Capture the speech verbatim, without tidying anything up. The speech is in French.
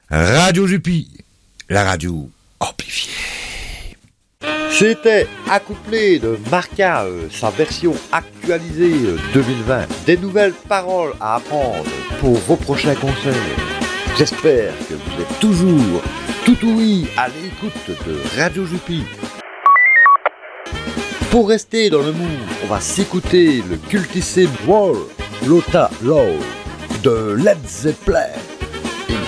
Radio Jupy, la radio amplifiée. C'était accouplé de Marca, euh, sa version actualisée euh, deux mille vingt. Des nouvelles paroles à apprendre pour vos prochains concerts. J'espère que vous êtes toujours tout oui à l'écoute de Radio Jupy. Pour rester dans le mood, on va s'écouter le cultissime War Lota Law de Led Zeppelin.